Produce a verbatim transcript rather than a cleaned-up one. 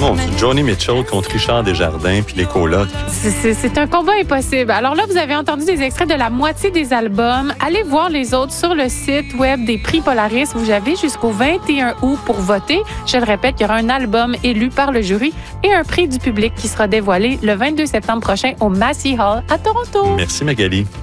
Mon Dieu, Joni Mitchell contre Richard Desjardins puis les colocs. C'est, c'est, c'est un combat impossible. Alors là, vous avez entendu des extraits de la moitié des albums. Allez voir les autres sur le site web des prix Polaris. Vous avez jusqu'au vingt et un août pour voter. Je le répète, il y aura un album élu par le jury et un prix du public qui sera dévoilé le vingt-deux septembre prochain au Massey Hall à Toronto. Merci Magali.